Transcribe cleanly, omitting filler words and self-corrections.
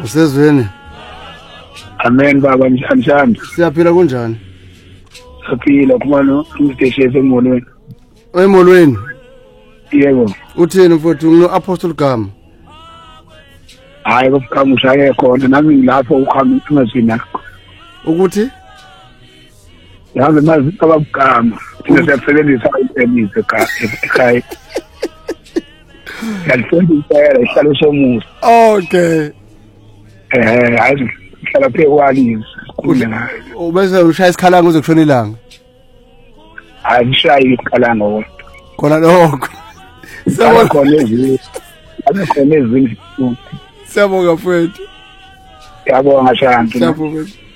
Usezweni? Amen baba njani? Siyaphila kunjani? Siyaphila kumalo umstation emolweni. Emolweni? Yebo. Uthini mfowethu ngino Apostle Gama? Hayi kokukhamu ushaye khona nami ngilapho ukhamba emazini akho. Ukuthi? Yazi mazi abakugama. Thina siyasebenzisa iservice ekhaya. Yalifundisa isihlalo somusa. Okay. Hayi hlala phe kwalizi kuhle ngayo. Ubese ushaya isikhalango uzokushona ilanga. Hayi ngishaye isikhalango wona. Khona lokho. Siyabona khona ezinye. Khona ezinye. Siyabonga mfowethu. Siyabonga shanti. Siyabonga.